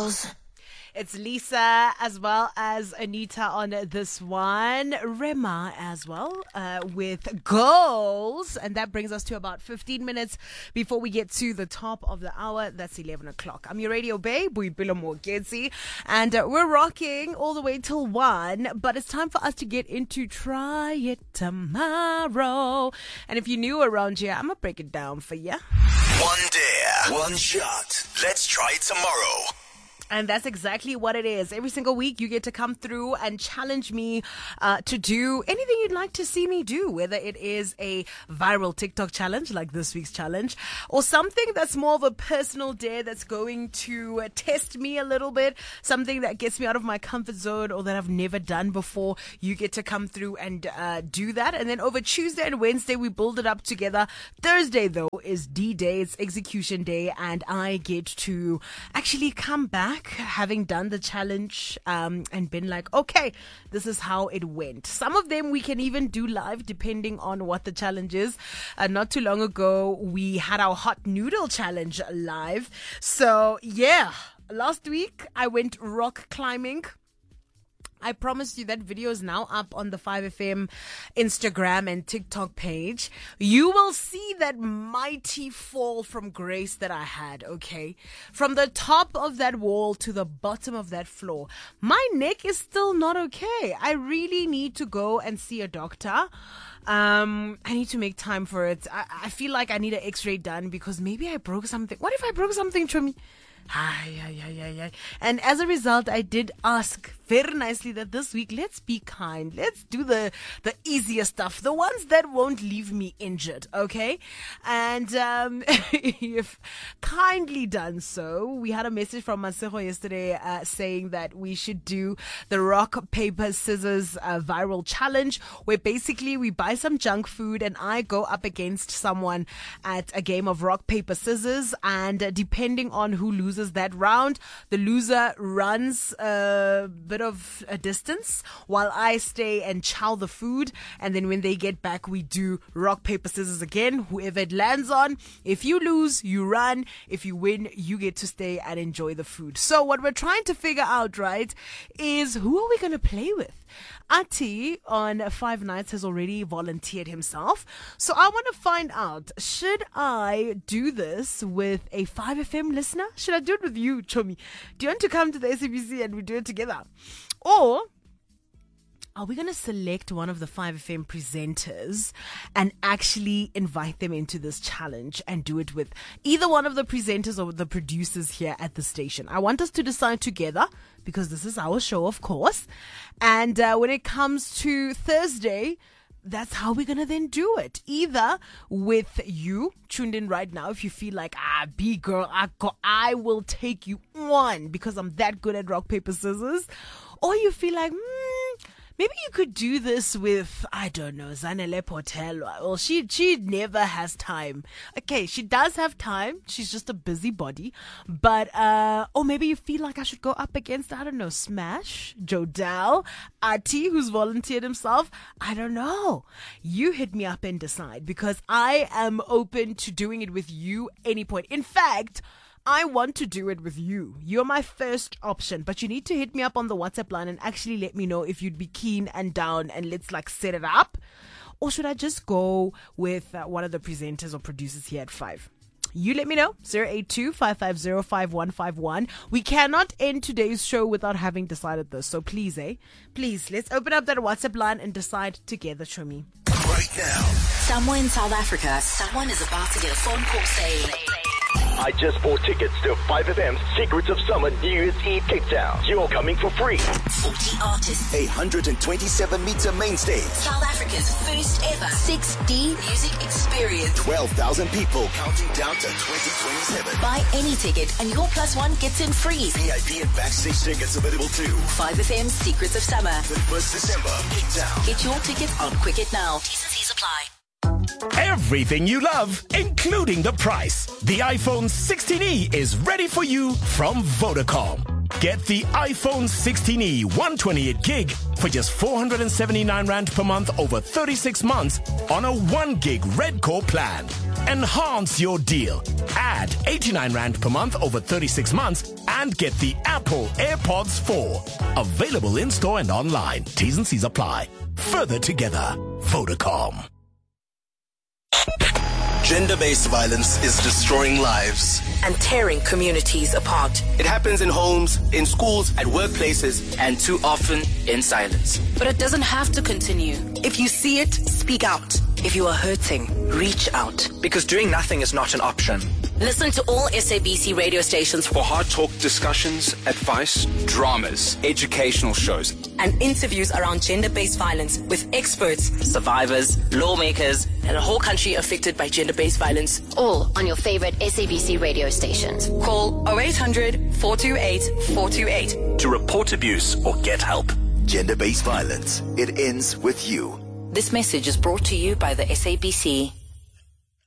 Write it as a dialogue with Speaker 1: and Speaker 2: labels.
Speaker 1: goals.
Speaker 2: It's Lisa as well as Anita on this one. Rema as well with goals. And that brings us to about 15 minutes before we get to the top of the hour. That's 11 o'clock. I'm your radio babe, Boipelo Mogezi. And we're rocking all the way till 1. But it's time for us to get into Try It Tomorrow. And if you're new around here, I'm going to break it down for you.
Speaker 1: One dare, one shot. Let's try it tomorrow.
Speaker 2: And that's exactly what it is. Every single week, you get to come through and challenge me to do anything you'd like to see me do, whether it is a viral TikTok challenge like this week's challenge, or something that's more of a personal dare that's going to test me a little bit, something that gets me out of my comfort zone or that I've never done before. You get to come through and do that. And then over Tuesday and Wednesday, we build it up together. Thursday, though, is D-Day. It's execution day. And I get to actually come back having done the challenge and been like, okay, this is how it went. Some of them we can even do live depending on what the challenge is. Not too long ago, we had our hot noodle challenge live. So yeah, last week I went rock climbing. I promised you that video is now up on the 5FM Instagram and TikTok page. You will see that mighty fall from grace that I had, okay? From the top of that wall to the bottom of that floor. My neck is still not okay. I really need to go and see a doctor. I need to make time for it. I feel like I need an x-ray done because maybe I broke something. What if I broke something, Chomi? And as a result, I did ask very nicely that this week, let's be kind. Let's do the easier stuff, the ones that won't leave me injured, okay? And you've kindly done so. We had a message from Masego yesterday saying that we should do the rock, paper, scissors viral challenge, where basically we buy some junk food and I go up against someone at a game of rock, paper, scissors, and depending on who loses that round, the loser runs a bit of a distance while I stay and chow the food, and then when they get back we do rock, paper, scissors again. Whoever it lands on, if you lose, you run. If you win, you get to stay and enjoy the food. So what we're trying to figure out, right, is who are we going to play with? Ati on 5 Nights has already volunteered himself. So I want to find out, should I do this with a 5FM listener? Should I do it with you, Chomi? Do you want to come to the SABC and we do it together? Or are we going to select one of the 5FM presenters and actually invite them into this challenge and do it with either one of the presenters or the producers here at the station? I want us to decide together because this is our show, of course. And when it comes to Thursday, that's how we're going to then do it. Either with you tuned in right now, if you feel like, B girl, I will take you on because I'm that good at rock, paper, scissors. Or you feel like, maybe you could do this with, I don't know, Zanele Portel. Well, she never has time. Okay, she does have time. She's just a busybody. But, or maybe you feel like I should go up against, I don't know, Smash, Jodel, Ati, who's volunteered himself. I don't know. You hit me up and decide because I am open to doing it with you any point. In fact, I want to do it with you. You're my first option, but you need to hit me up on the WhatsApp line and actually let me know if you'd be keen and down and let's like set it up. Or should I just go with one of the presenters or producers here at 5? You let me know. 082-550-5151. We cannot end today's show without having decided this. So please, please, let's open up that WhatsApp line and decide together, show me.
Speaker 1: Right now.
Speaker 3: Somewhere in South Africa, someone is about to get a phone call saying,
Speaker 4: I just bought tickets to 5FM's Secrets of Summer New Year's Eve Cape Town. You're coming for free.
Speaker 3: 40 artists.
Speaker 1: 827-meter main stage.
Speaker 3: South Africa's first ever 6D music experience.
Speaker 1: 12,000 people counting down to 2027.
Speaker 3: Buy any ticket and your plus one gets in free.
Speaker 1: VIP and backstage tickets available too.
Speaker 3: 5FM's Secrets of Summer.
Speaker 1: 31st December, Cape Town.
Speaker 3: Get your ticket on Quicket now. T's and C's apply.
Speaker 5: Everything you love, including the price. The iPhone 16e is ready for you from Vodacom. Get the iPhone 16e 128 gig for just 479 Rand per month over 36 months on a 1 gig Red Core plan. Enhance your deal. Add 89 Rand per month over 36 months and get the Apple AirPods 4. Available in-store and online. T's and C's apply. Further together. Vodacom.
Speaker 1: Gender-based violence is destroying lives
Speaker 3: and tearing communities apart.
Speaker 6: It happens in homes, in schools, at workplaces, and too often in silence.
Speaker 3: But it doesn't have to continue.
Speaker 7: If you see it, speak out. If you are hurting, reach out.
Speaker 8: Because doing nothing is not an option.
Speaker 3: Listen to all SABC radio stations
Speaker 9: for hard talk discussions, advice, dramas, educational shows,
Speaker 3: and interviews around gender-based violence with experts, survivors, lawmakers, and a whole country affected by gender-based violence.
Speaker 10: All on your favorite SABC radio stations.
Speaker 3: Call 0800 428 428
Speaker 1: to report abuse or get help. Gender-based violence. It ends with you.
Speaker 3: This message is brought to you by the SABC.